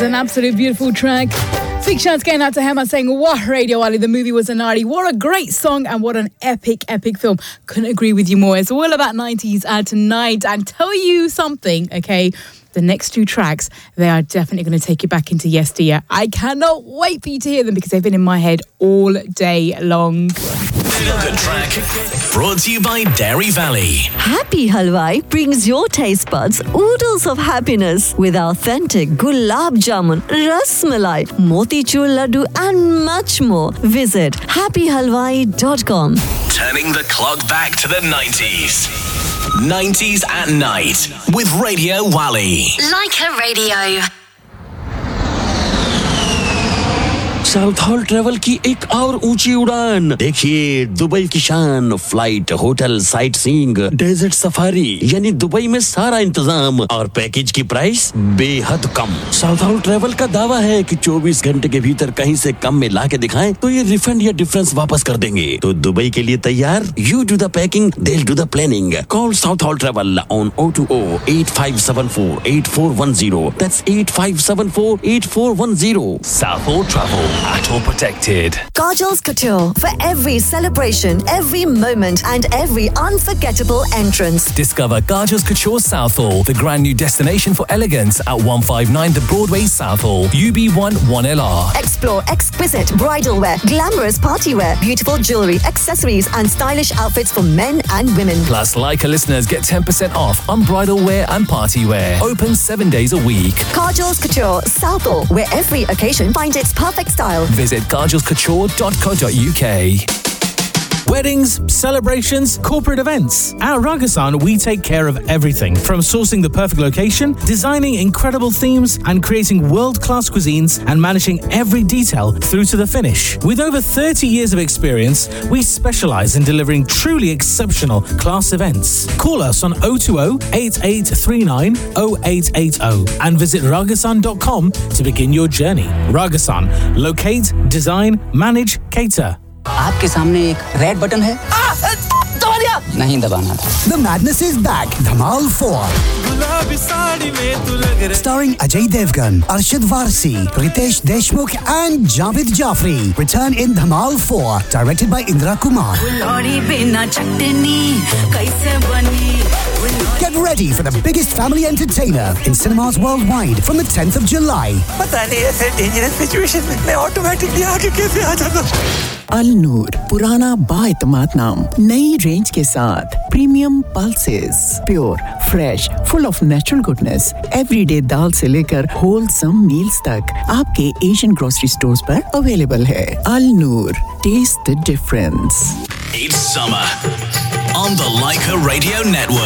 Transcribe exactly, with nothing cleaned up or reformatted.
an absolute beautiful track. Big shouts going out to Hema saying, "Wah, Radio Wali, the movie was Anari. What a great song and what an epic, epic film." Couldn't agree with you more. It's all about nineties uh, tonight. And tell you something, okay? The next two tracks, they are definitely going to take you back into yesteryear. I cannot wait for you to hear them because they've been in my head all day long. Feel Good Track, brought to you by Dairy Valley. Happy Halwai brings your taste buds oodles of happiness with authentic gulab jamun, ras malai, motichur laddu and much more. Visit happy halwai dot com. Turning the clock back to the nineties. nineties at night with Radio Wali. Like a radio. South hall travel की एक और ऊंची उड़ान। देखिए Dubai की शान, flight, hotel, sight seeing, desert safari, यानी Dubai में सारा इंतजाम और पैकेज की प्राइस बेहद कम। साउथ हॉल ट्रेवल का दावा है कि चौबीस घंटे के भीतर कहीं से कम में ला के दिखाएं तो ये रिफंड या डिफरेंस वापस कर देंगे। तो दुबई के लिए तैयार? You do the packing, they will do the planning. Call south hall travel on O two O eight five seven four eight four one zero. That's eight five seven four eight four one zero. South Hall Travel. At all protected. Kajal's Couture for every celebration, every moment and every unforgettable entrance. Discover Kajal's Couture Southall, the brand new destination for elegance at one fifty-nine The Broadway Southall, U B one one L R. Explore exquisite bridal wear, glamorous party wear, beautiful jewellery, accessories and stylish outfits for men and women. Plus, Leica listeners get ten percent off on bridal wear and party wear. Open seven days a week. Kajal's Couture Southall, where every occasion finds its perfect style. Visit kajals couture dot co dot U K. Weddings, celebrations, corporate events. At Ragasan, we take care of everything from sourcing the perfect location, designing incredible themes, and creating world-class cuisines and managing every detail through to the finish. With over thirty years of experience, we specialize in delivering truly exceptional class events. Call us on oh two oh, eight eight three nine, oh eight eight oh and visit ragasan dot com to begin your journey. Ragasan, locate, design, manage, cater. आपके सामने एक red button है, दबा दिया, नहीं दबाना था। The madness is back. Dhamal four. Starring Ajay Devgan, Arshad Varsi, Ritesh Deshmukh and Javed Jafri. Return in Dhamal four. Directed by Indra Kumar. Get ready for the biggest family entertainer in cinemas worldwide from the tenth of July. पता नहीं ऐसे dangerous situation में मैं automatically आगे कैसे आ जाता। अल नूर, पुराना बाएतमाद नाम, नई रेंज के साथ premium pulses, pure, fresh, full of natural goodness, everyday दाल से लेकर होलसम मील्स तक आपके एशियन ग्रोसरी स्टोर्स पर अवेलेबल है। अल नूर, test the difference. It's summer on the Leica Radio Network.